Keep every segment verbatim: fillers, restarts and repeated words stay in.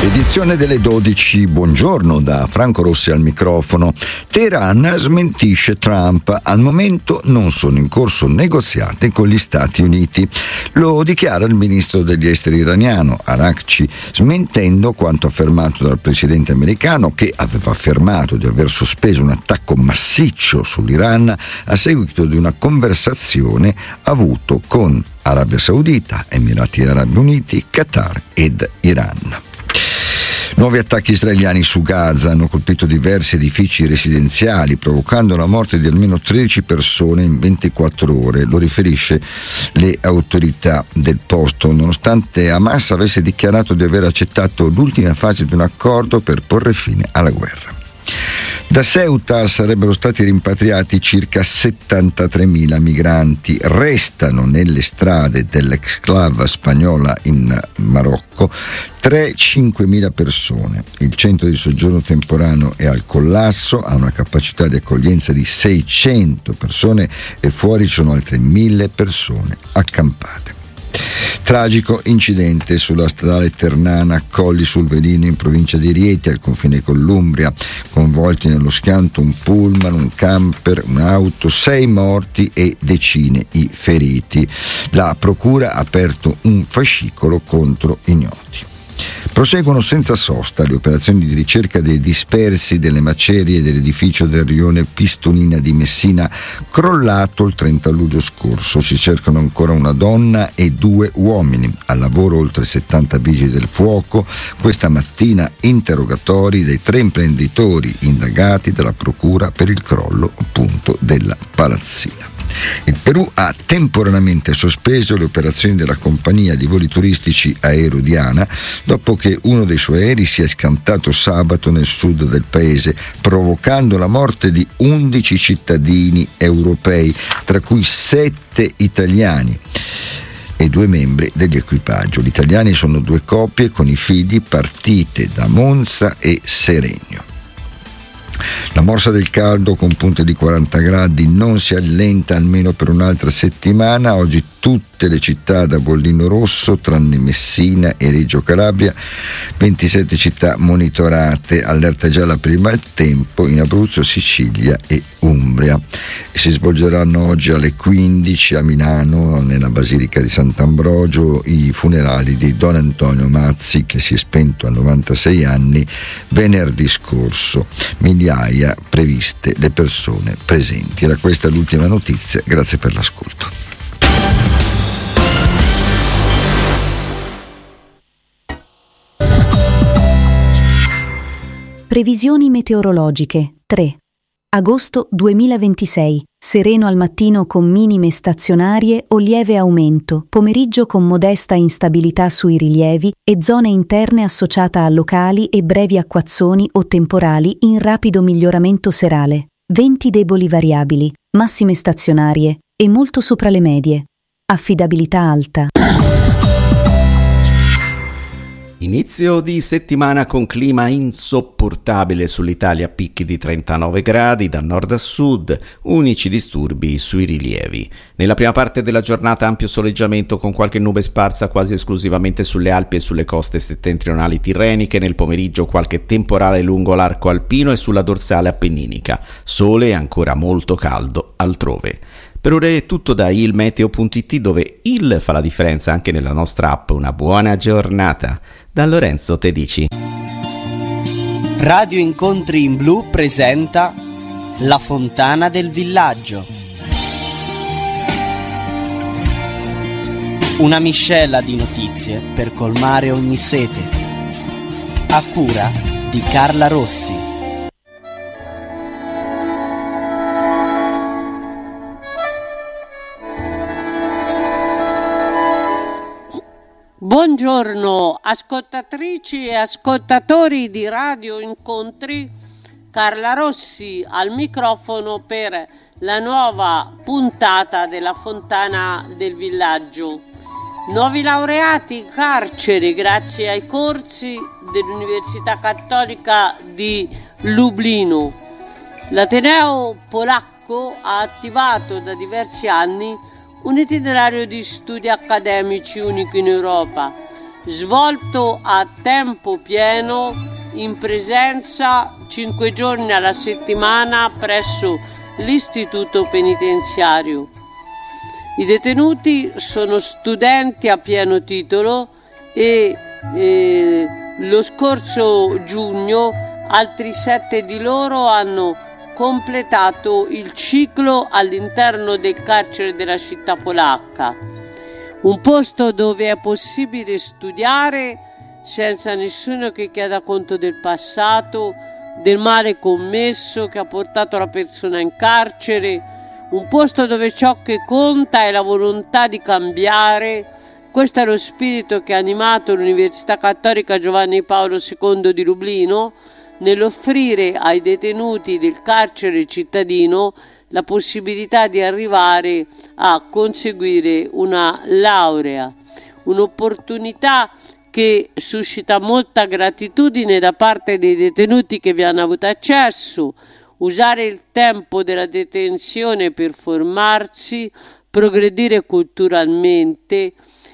Edizione delle dodici, buongiorno da Franco Rossi al microfono. Teheran smentisce Trump, al momento non sono in corso negoziati con gli Stati Uniti. Lo dichiara il ministro degli esteri iraniano, Araghchi, smentendo quanto affermato dal presidente americano, che aveva affermato di aver sospeso un attacco massiccio sull'Iran a seguito di una conversazione avuto con Arabia Saudita, Emirati Arabi Uniti, Qatar ed Iran. Nuovi attacchi israeliani su Gaza hanno colpito diversi edifici residenziali, provocando la morte di almeno tredici persone in ventiquattro ore, lo riferisce le autorità del posto, nonostante Hamas avesse dichiarato di aver accettato l'ultima fase di un accordo per porre fine alla guerra. Da Ceuta sarebbero stati rimpatriati circa settantatremila migranti. Restano nelle strade dell'exclave spagnola in Marocco tre cinquemila persone. Il centro di soggiorno temporaneo è al collasso, ha una capacità di accoglienza di seicento persone e fuori ci sono altre mille persone accampate. Tragico incidente sulla stradale Ternana Colli sul Velino in provincia di Rieti al confine con l'Umbria, coinvolti nello schianto un pullman, un camper, un'auto, sei morti e decine i feriti. La procura ha aperto un fascicolo contro ignoti. Proseguono senza sosta le operazioni di ricerca dei dispersi delle macerie dell'edificio del rione Pistolina di Messina, crollato il trenta luglio scorso. Si cercano ancora una donna e due uomini. Al lavoro oltre settanta vigili del fuoco. Questa mattina interrogatori dei tre imprenditori indagati dalla procura per il crollo appunto della palazzina. Il Perù ha temporaneamente sospeso le operazioni della compagnia di voli turistici Aero Diana dopo che uno dei suoi aerei si è schiantato sabato nel sud del paese, provocando la morte di undici cittadini europei, tra cui sette italiani e due membri dell'equipaggio. Gli italiani sono due coppie con i figli partite da Monza e Seregno. La morsa del caldo con punte di quaranta gradi non si allenta almeno per un'altra settimana. Oggi tutte le città da bollino rosso tranne Messina e Reggio Calabria, ventisette città monitorate, allerta gialla per il maltempo in Abruzzo, Sicilia e Umbria. Si svolgeranno oggi alle quindici a Milano, nella Basilica di Sant'Ambrogio, i funerali di Don Antonio Mazzi, che si è spento a novantasei anni venerdì scorso. Migliaia previste le persone presenti. Era questa l'ultima notizia, grazie per l'ascolto. Previsioni meteorologiche. tre. Agosto duemilaventisei. Sereno al mattino con minime stazionarie o lieve aumento, pomeriggio con modesta instabilità sui rilievi e zone interne associata a locali e brevi acquazzoni o temporali in rapido miglioramento serale. Venti deboli variabili, massime stazionarie e molto sopra le medie. Affidabilità alta. Inizio di settimana con clima insopportabile sull'Italia a picchi di trentanove gradi da nord a sud, unici disturbi sui rilievi. Nella prima parte della giornata ampio soleggiamento con qualche nube sparsa quasi esclusivamente sulle Alpi e sulle coste settentrionali tirreniche, nel pomeriggio qualche temporale lungo l'arco alpino e sulla dorsale appenninica, sole e ancora molto caldo altrove. Per ora è tutto da il meteo punto it, dove il fa la differenza anche nella nostra app. Una buona giornata. Da Lorenzo Tedici. Radio Incontri in Blu presenta La Fontana del Villaggio. Una miscela di notizie per colmare ogni sete. A cura di Carla Rossi. Buongiorno ascoltatrici e ascoltatori di Radio Incontri, Carla Rossi al microfono per la nuova puntata della Fontana del Villaggio. Nuovi laureati in carcere grazie ai corsi dell'Università Cattolica di Lublino. L'Ateneo polacco ha attivato da diversi anni un itinerario di studi accademici unico in Europa, svolto a tempo pieno in presenza cinque giorni alla settimana presso l'istituto penitenziario. I detenuti sono studenti a pieno titolo e eh, lo scorso giugno altri sette di loro hanno completato il ciclo all'interno del carcere della città polacca, un posto dove è possibile studiare senza nessuno che chieda conto del passato, del male commesso che ha portato la persona in carcere, un posto dove ciò che conta è la volontà di cambiare. Questo è lo spirito che ha animato l'Università Cattolica Giovanni Paolo secondo di Lublino nell'offrire ai detenuti del carcere cittadino la possibilità di arrivare a conseguire una laurea, un'opportunità che suscita molta gratitudine da parte dei detenuti che vi hanno avuto accesso. Usare il tempo della detenzione per formarsi, progredire culturalmente,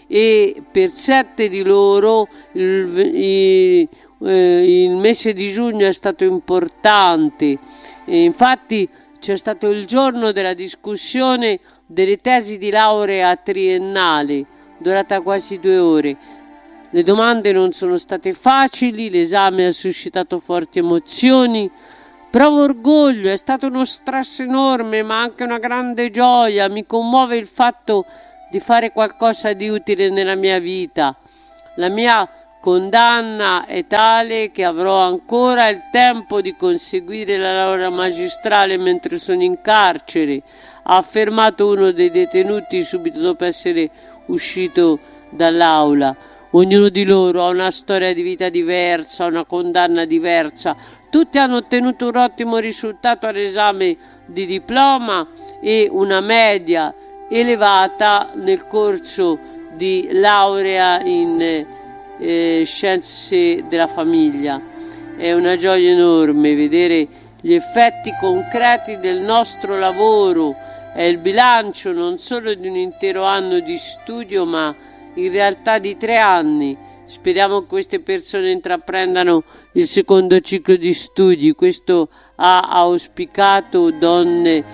e per sette di loro il, il, eh, il mese di giugno è stato importante. E infatti c'è stato il giorno della discussione delle tesi di laurea triennale, durata quasi due ore. Le domande non sono state facili, l'esame ha suscitato forti emozioni. Provo orgoglio, è stato uno stress enorme, ma anche una grande gioia. Mi commuove il fatto di fare qualcosa di utile nella mia vita. La mia condanna è tale che avrò ancora il tempo di conseguire la laurea magistrale mentre sono in carcere, ha affermato uno dei detenuti subito dopo essere uscito dall'aula. Ognuno di loro ha una storia di vita diversa, una condanna diversa. Tutti hanno ottenuto un ottimo risultato all'esame di diploma e una media elevata nel corso di laurea in eh, scienze della famiglia. È una gioia enorme vedere gli effetti concreti del nostro lavoro. È il bilancio non solo di un intero anno di studio, ma in realtà di tre anni. Speriamo che queste persone intraprendano il secondo ciclo di studi. Questo ha auspicato Don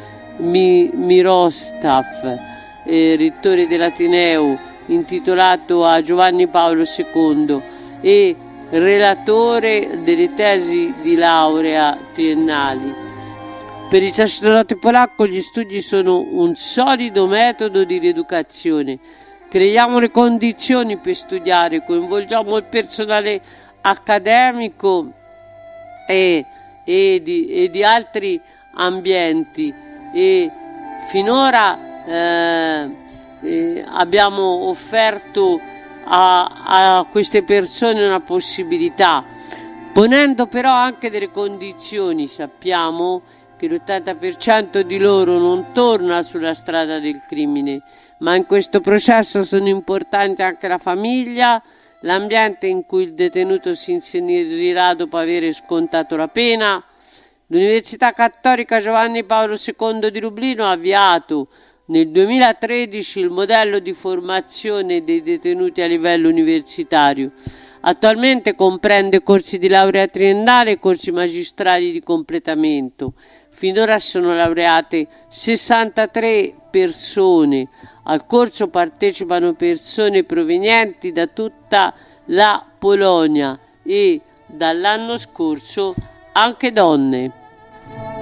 Miroslav, eh, rettore dell'Ateneo, intitolato a Giovanni Paolo secondo e relatore delle tesi di laurea triennali. Per il sacerdote polacco gli studi sono un solido metodo di rieducazione. Creiamo le condizioni per studiare, coinvolgiamo il personale accademico e, e, di, e di altri ambienti e finora eh, eh, abbiamo offerto a, a queste persone una possibilità, ponendo però anche delle condizioni. Sappiamo che l'ottanta per cento di loro non torna sulla strada del crimine, ma in questo processo sono importanti anche la famiglia, l'ambiente in cui il detenuto si inserirà dopo aver scontato la pena. L'Università Cattolica Giovanni Paolo secondo di Lublino ha avviato nel duemilatredici il modello di formazione dei detenuti a livello universitario. Attualmente comprende corsi di laurea triennale e corsi magistrali di completamento. Finora sono laureate sessantatré persone. Al corso partecipano persone provenienti da tutta la Polonia e dall'anno scorso anche donne.